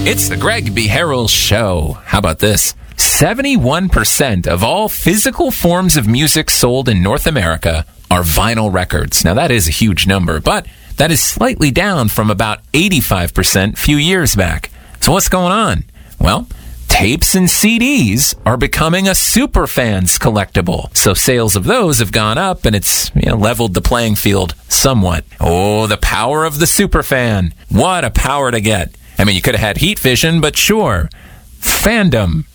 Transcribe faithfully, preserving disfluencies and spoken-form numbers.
It's the Greg B. Harrell Show. How about this? seventy-one percent of all physical forms of music sold in North America are vinyl records. Now, that is a huge number, but that is slightly down from about eighty-five percent a few years back. So what's going on? Well, tapes and C Ds are becoming a superfans collectible. So sales of those have gone up, and it's, you know, leveled the playing field somewhat. Oh, the power of the superfan. What a power to get. I mean, you could have had heat vision, but sure. Fandom.